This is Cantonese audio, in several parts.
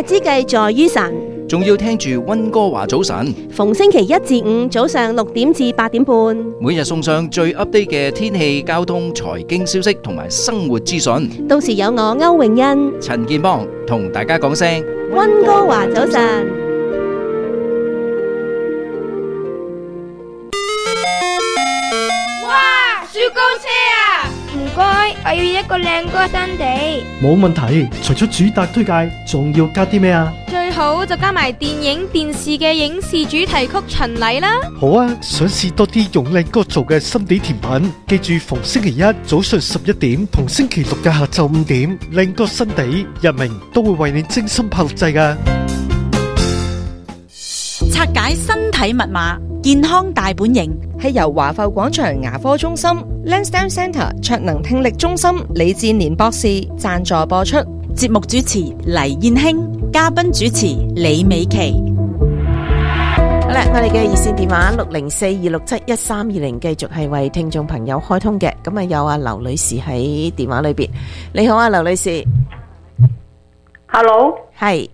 之計在於晨， 仲要聽住溫哥華早晨， 逢星期一至五早上6點至8點半， 每日送上最 update 嘅天氣、交通、財經消息同埋生活資訊。 到時有我歐永欣、 陳健邦同大家講聲溫哥華早晨。 哇！雪糕車啊！唔該，我要一個靚哥新地。 冇問題，除咗主打推介，仲要加啲咩啊？ 最好就加埋電影、電視嘅影視主題曲巡禮啦。 好啊，想試多啲用靚哥做嘅心地甜品，記住逢星期一早上11點同星期六嘅下晝5點，靚哥新地日明都會為你精心拍錄製㗎。 拆解身體密碼，健康大本營， 係由華埠廣場牙科中心、Lansdowne Centre 卓能聽力中心李志年博士贊助播出。 節目主持黎燕興，嘉賓主持李美琪。 好啦，我哋嘅熱線電話604-267-1320繼續係為聽眾朋友開通嘅。咁啊有阿劉女士喺電話裏邊。你好啊，劉女士。 Hello， 係。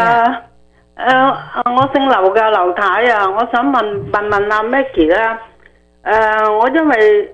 我姓劉嘅劉太啊，我想問阿 Maggie 啦。我因為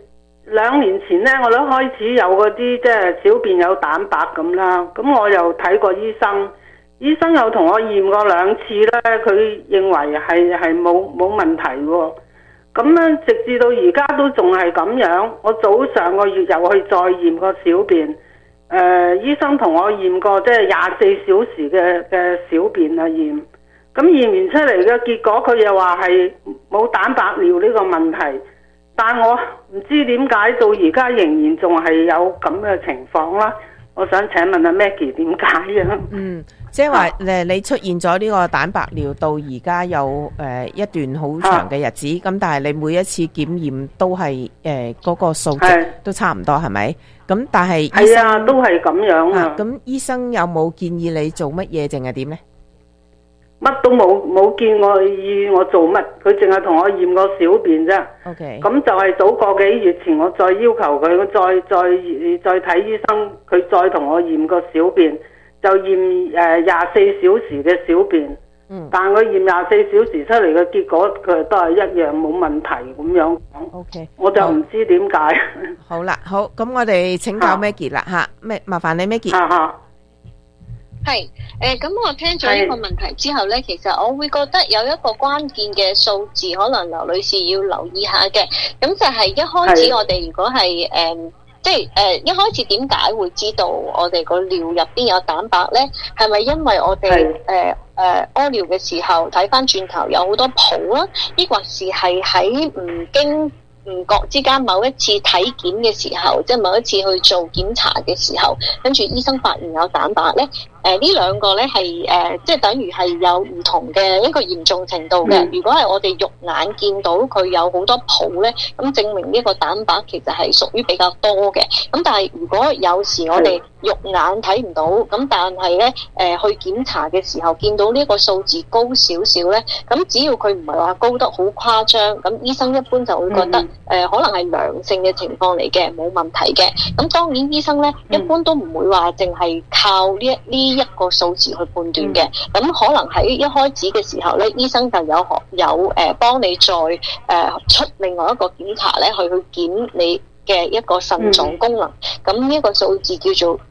2年前呢，我都開始有嗰啲即係小便有蛋白咁啦，咁我又睇過醫生，醫生又同我驗過2次咧，佢認為係冇問題喎。咁咧直至到而家都仲係咁樣，我上個月又去再驗個小便，醫生同我驗過即係24小時嘅小便啊驗。咁驗完出嚟嘅結果，佢又話係冇蛋白尿呢個問題，但我唔知點解到而家仍然仲係有咁嘅情況啦。我想請問阿 Maggie 點解啊？ 即係話你出現咗呢個蛋白尿到而家有一段好長嘅日子，咁但係你每一次檢驗都係嗰個數值都差唔多，係咪？咁但係醫生係啊，都係咁樣啊。 咁醫生有冇建議你做乜嘢，定係點呢？ 乜都冇見我做乜，佢淨係同我驗個小便啫。 OK。咁就係早個幾月前，我再要求佢，再睇醫生，佢再同我驗個小便，就驗24小時嘅小便。但佢驗24小時出嚟嘅結果，佢都係一樣冇問題咁樣講。 OK。 我就唔知點解。 好啦，好，咁我哋請教 Maggie 啦吓，麻煩你 Maggie。 係，咁我聽咗呢個問題之後呢，其實我會覺得有一個關鍵嘅數字，可能劉女士要留意下嘅。咁就係一開始我哋如果係一開始點解會知道我哋個尿入邊有蛋白呢？係咪因為我哋屙尿嘅時候睇翻轉頭有好多泡啦？抑或是係喺唔經唔覺之間某一次體檢嘅時候，即係某一次去做檢查嘅時候，跟住醫生發現有蛋白呢？呢兩個咧係即係等於係有唔同嘅一個嚴重程度嘅。如果係我哋肉眼見到佢有好多泡咧，咁證明呢個蛋白其實係屬於比較多嘅。咁但係如果有時我哋肉眼睇唔到，咁但係咧去檢查嘅時候見到呢個數字高少少咧，咁只要佢唔係話高得好誇張，咁醫生一般就會覺得可能係良性嘅情況嚟嘅，冇問題嘅。咁當然醫生咧一般都唔會話淨係靠呢一個數字去判斷嘅，咁可能喺一開始嘅時候咧，醫生就有幫你再出另外一個檢查咧，去檢你嘅一個腎臟功能，咁呢個數字叫做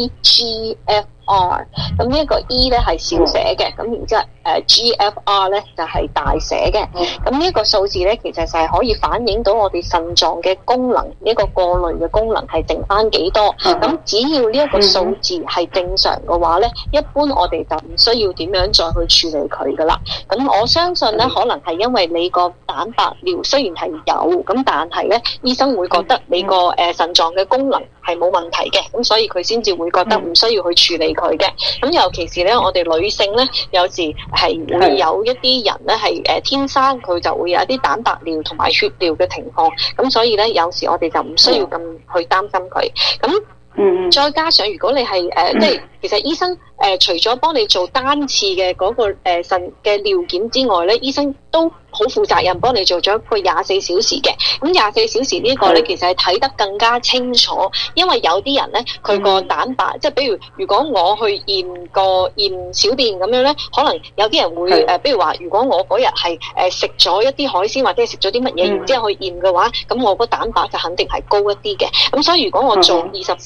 EGFR， 咁呢一個 E 咧係小寫嘅，咁然之後GFR 咧就係大寫嘅，咁呢一個數字咧其實就係可以反映到我哋腎臟嘅功能，呢個過濾嘅功能係剩翻幾多，咁只要呢一個數字係正常嘅話咧，一般我哋就唔需要點樣再去處理佢噶啦。咁我相信咧，可能係因為你個蛋白尿雖然係有，咁但係咧醫生會覺得你個腎臟嘅功能係冇問題嘅，咁所以佢先至會覺得唔需要去處理佢嘅。咁尤其是咧，我哋女性咧，有時係會有一啲人咧係天生佢就會有一啲蛋白尿同埋血尿嘅情況，咁所以咧有時我哋就唔需要咁去擔心佢。咁再加上如果你係即係其實醫生除咗幫你做單次嘅嗰個腎嘅尿檢之外咧，醫生都好負責任幫你做咗一個24小時嘅。咁24小時呢個咧，其實係睇得更加清楚，因為有啲人咧佢個蛋白，即係比如果我去驗小便咁樣咧，可能有啲人會比如話，如果我嗰日係食咗一啲海鮮或者係食咗啲乜嘢，然之後去驗嘅話，咁我個蛋白就肯定係高一啲嘅。咁所以如果我做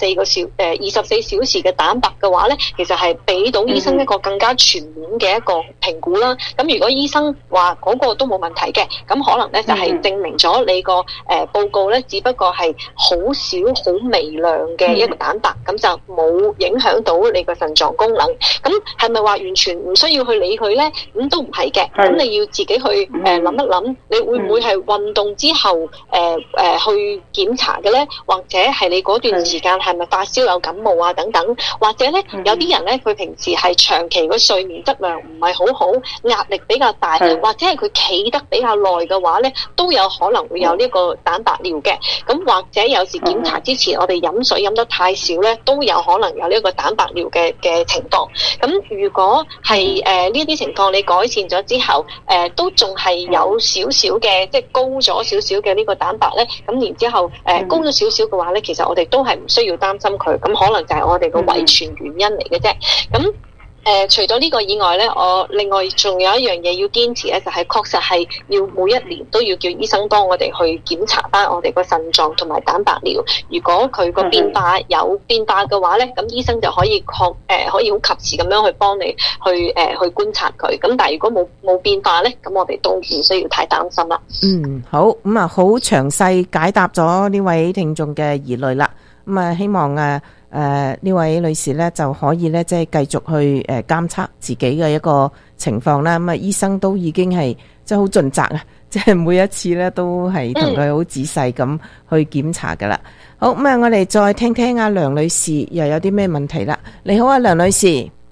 24小時嘅蛋白嘅話咧，其實係俾到醫生一個更加全面嘅一個評估啦。咁如果醫生話嗰個都冇問題嘅，咁可能咧就係證明咗你個報告咧，只不過係好少好微量嘅一個蛋白，咁就冇影響到你個腎臟功能。咁係咪話完全唔需要去理佢咧？咁都唔係嘅。咁你要自己去諗一諗，你會唔會係運動之後去檢查嘅咧？或者係你嗰段時間係咪發燒有感冒啊等等？或者咧有啲人咧佢平時係長期個睡眠質量唔係好好，壓力比較大，或者係佢企得比較耐嘅話咧，都有可能會有呢個蛋白尿嘅。咁或者有時檢查之前我哋飲水飲得太少咧，都有可能有呢個蛋白尿嘅情況。咁如果係呢啲情況你改善咗之後，都仲係有少少嘅，即係高咗少少嘅呢個蛋白咧，咁然之後高咗少少嘅話咧，其實我哋都係唔需要擔心佢，咁可能就係我哋個遺傳原因嚟嘅啫。咁除咗呢個以外咧，我另外仲有一樣嘢要堅持咧，就係確實係要每一年都要叫醫生幫我哋去檢查翻我哋個腎臟同埋蛋白尿。如果佢個變化有變化嘅話咧，咁醫生就可以可以好及時咁樣去幫你去觀察佢。咁但係如果冇變化咧，咁我哋都唔需要太擔心啦。 好，咁啊好詳細解答咗呢位聽眾嘅疑慮啦。咁啊希望呢位女士咧就可以咧即係繼續去監測自己嘅一個情況啦。咁啊醫生都已經係即係好盡責啊，即係每一次咧都係同佢好仔細咁去檢查噶啦。好，咁啊我哋再聽聽阿梁女士又有啲咩問題啦。你好啊，梁女士。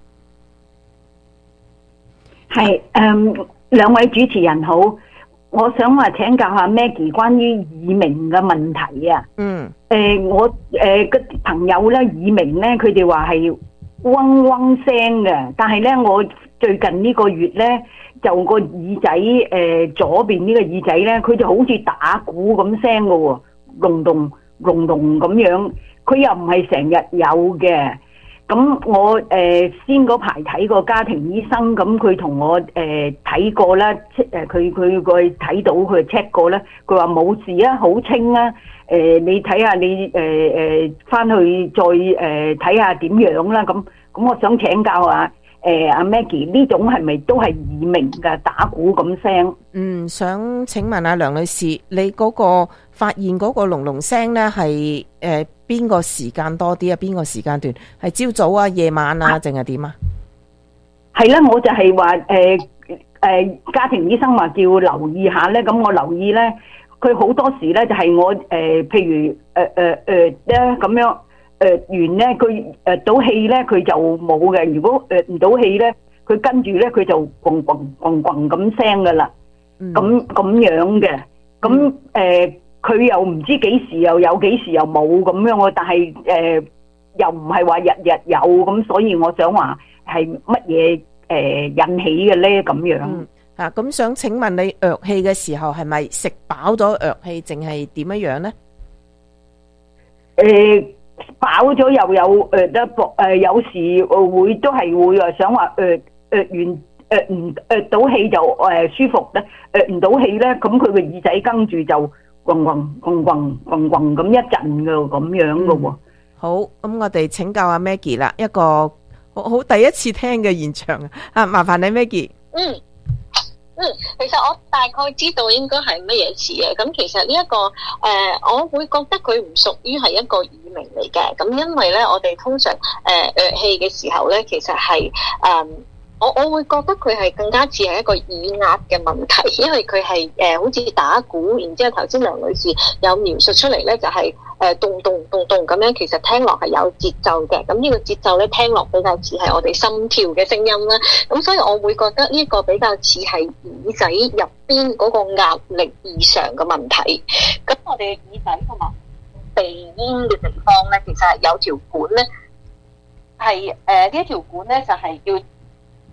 係兩位主持人好。我想話請教下 Maggie 關於耳鳴嘅問題啊。我個朋友咧耳鳴咧，佢哋話係嗡嗡聲嘅，但係咧我最近呢個月咧就個耳仔左邊呢個耳仔咧，佢就好似打鼓咁聲嘅喎，隆隆隆隆咁樣，佢又唔係成日有嘅。咁我先嗰排睇過家庭醫生，咁佢同我睇過啦，佢睇到佢 check 過咧，佢話冇事啊，好清啊。你睇下你翻去再睇下點樣啦。咁我想請教下阿 Maggie 呢種係咪都係耳鳴嘅打鼓咁聲？ 想請問阿梁女士，你嗰個發現嗰個隆隆聲咧係邊個時間多啲啊？邊個時間段係朝早啊、夜晚啊，定係點啊？ 係啦，我就係話家庭醫生話叫留意下咧，咁我留意咧，佢好多時咧就係我譬如咧咁樣完咧，佢到氣咧佢就冇嘅。如果唔到氣咧，佢跟住咧佢就咣咣咣咣咁聲噶啦，咁樣嘅。咁佢又唔知幾時又有，幾時又冇咁樣喎。但係又唔係話日日有咁，所以我想話係乜嘢引起嘅咧咁樣。 咁想請問你藥氣嘅時候係咪食飽咗藥氣，淨係點樣樣咧？ 飽咗又有有時會都係會話想話唔到氣就舒服咧，唔到氣咧，咁佢個耳仔跟住就嗡嗡嗡嗡嗡嗡咁一陣嘅咁樣嘅喎。 好，咁我哋請教阿 Maggie 啦，一個好第一次聽嘅現場啊，麻煩你 Maggie。 其實我大概知道應該係乜嘢事嘅。咁其實呢一個我會覺得佢唔屬於係一個耳鳴嚟嘅。咁因為咧，我哋通常藥氣嘅時候咧，其實係我會覺得佢係更加似係一個耳壓嘅問題，因為佢係好似打鼓，然之後頭先梁女士有描述出嚟咧，就係咚咚咚咚咁樣，其實聽落係有節奏嘅。咁呢個節奏咧，聽落比較似係我哋心跳嘅聲音啦。咁所以我會覺得呢個比較似係耳仔入邊嗰個壓力異常嘅問題。咁我哋嘅耳仔同埋鼻咽嘅地方咧，其實係有條管咧，係呢一條管咧就係要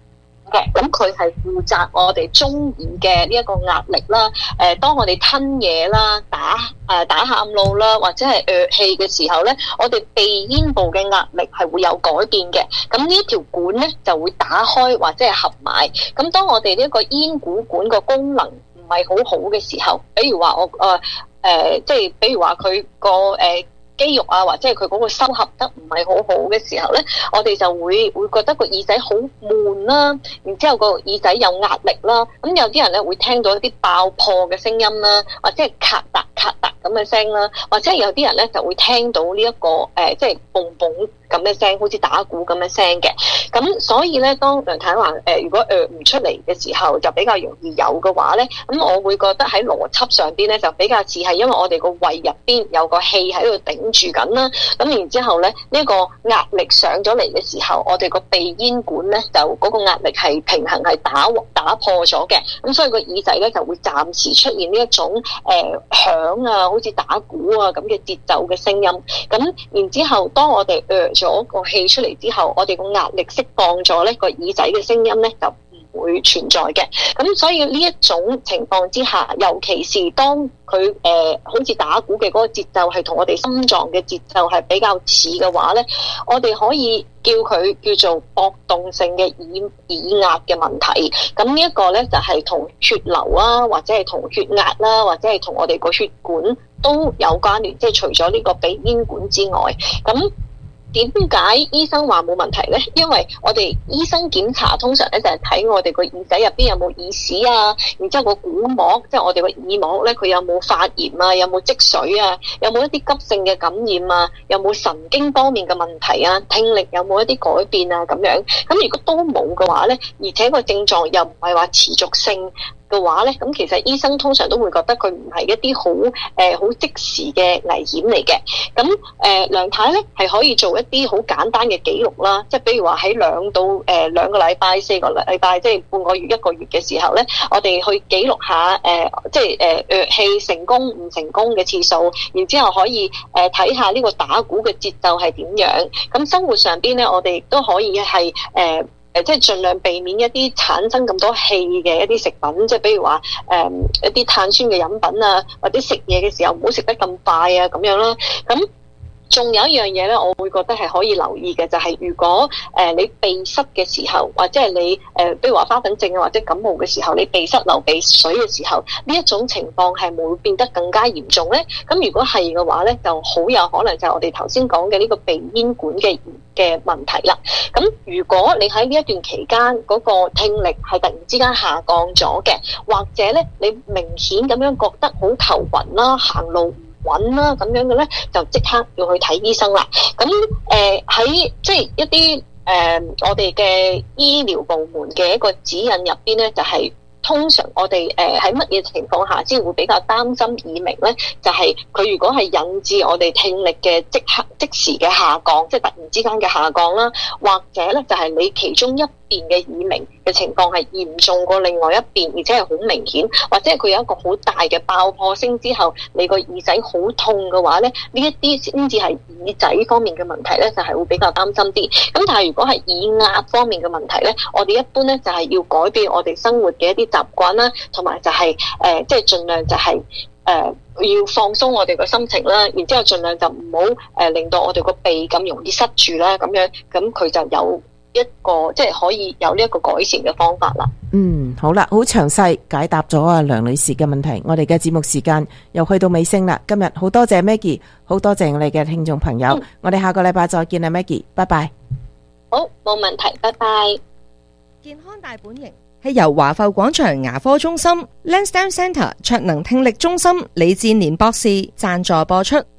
嘅，咁佢係負責我哋中耳嘅呢一個壓力啦。當我哋吞嘢啦、打喊路啦，或者係氣嘅時候咧，我哋鼻咽部嘅壓力係會有改變嘅。咁呢條管咧就會打開或者係合埋。咁當我哋呢一個咽鼓管個功能唔係好好嘅時候，比如話比如話佢個肌肉啊，或者係佢嗰個收合得唔係好好嘅時候咧，我哋就會覺得個耳仔好悶啦，然之後個耳仔有壓力啦。咁有啲人咧會聽到一啲爆破嘅聲音啦，或者係咔嗒咔嗒咁嘅聲啦，或者係有啲人咧就會聽到呢一個即係嘣嘣咁嘅聲，好似打鼓咁嘅聲嘅。咁所以咧，當梁太話如果唔出嚟嘅時候就比較容易有嘅話咧，咁我會覺得喺邏輯上邊咧就比較似係因為我哋個胃入邊有個氣喺度頂住緊啦。咁然之後咧，呢個壓力上咗嚟嘅時候，我哋個鼻咽管咧就嗰個壓力係平衡係打破咗嘅。咁所以個耳仔咧就會暫時出現呢一種響啊，好似打鼓啊咁嘅節奏嘅聲音。咁然之後，當我哋咗個氣出嚟之後，我哋個壓力釋放咗咧，個耳仔嘅聲音咧就唔會存在嘅。咁所以呢一種情況之下，尤其是當佢好似打鼓嘅嗰個節奏係同我哋心臟嘅節奏係比較似嘅話咧，我哋可以叫佢叫做搏動性嘅耳壓嘅問題。咁呢一個咧就係同血流啊，或者係同血壓啦，或者係同我哋個血管都有關聯。即係除咗呢個鼻咽管之外，咁點解醫生話冇問題呢？因為我哋醫生檢查通常咧就係睇我哋個耳仔入邊有冇耳屎啊，然之後個鼓膜，即係我哋個耳膜咧，佢有冇發炎啊，有冇積水啊，有冇一啲急性嘅感染啊，有冇神經方面嘅問題啊，聽力有冇一啲改變啊咁樣。咁如果都冇嘅話咧，而且個症狀又唔係話持續性嘅話咧，咁其實醫生通常都會覺得佢唔係一啲好即時嘅危險嚟嘅。咁梁太咧係可以做一啲好簡單嘅記錄啦，即係比如話喺2到2個禮拜、4個禮拜，即係半個月、1個月嘅時候咧，我哋去記錄下即係氣成功唔成功嘅次數，然之後可以睇下呢個打鼓嘅節奏係點樣。咁生活上邊咧，我哋都可以係即係盡量避免一啲產生咁多氣嘅一啲食品，即係比如話一啲碳酸嘅飲品啊，或者食嘢嘅時候唔好食得咁快啊咁樣啦。咁仲有一樣嘢咧，我會覺得係可以留意嘅，就係如果你鼻塞嘅時候，或者係你比如話花粉症啊，或者感冒嘅時候，你鼻塞流鼻水嘅時候，呢一種情況係會變得更加嚴重咧。咁如果係嘅話咧，就好有可能就係我哋頭先講嘅呢個鼻咽管嘅問題啦。咁如果你喺呢一段期間嗰個聽力係突然之間下降咗嘅，或者咧你明顯咁樣覺得好頭暈啦、行路穩啦咁樣嘅咧，就即刻要去睇醫生啦。咁喺即係一啲我哋嘅醫療部門嘅一個指引入邊咧，就係通常我哋喺乜嘢情況下先會比較擔心耳鳴咧？就係佢如果係引致我哋聽力嘅即時嘅下降，即係突然之間嘅下降啦，或者咧就係你其中一邊嘅耳鳴嘅情況係嚴重過另外一邊，而且係好明顯，或者係佢有一個好大嘅爆破聲之後，你個耳仔好痛嘅話咧，呢一啲先至係耳仔方面嘅問題咧，就係會比較擔心啲。咁但係如果係耳壓方面嘅問題咧，我哋一般咧就係要改變我哋生活嘅一啲習慣啦，同埋就係即係盡量就係要放鬆我哋個心情啦，然之後盡量就唔好令到我哋個鼻咁容易塞住啦，咁樣咁佢就有一個即係可以有呢一個改善嘅方法啦。 好啦，好詳細解答咗阿梁女士嘅問題。我哋嘅節目時間又去到尾聲啦。今日好多謝 Maggie， 好多謝我哋嘅聽眾朋友。我哋下個禮拜再見啦 ，Maggie， 拜拜。 好，冇問題，拜拜。 健康大本營係由華埠廣場牙科中心 Lansdowne Centre 卓能聽力中心李志年博士贊助播出。